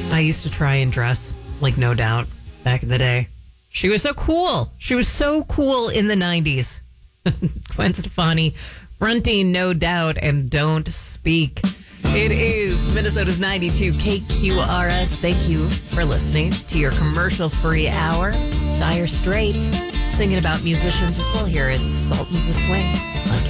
I used to try and dress like No Doubt back in the day. She was so cool. She was so cool in the 90s. Gwen Stefani fronting No Doubt and Don't Speak. It is Minnesota's 92 KQRS. Thank you for listening to your commercial-free hour. Dire Straits singing about musicians as well here. It's Sultans of Swing on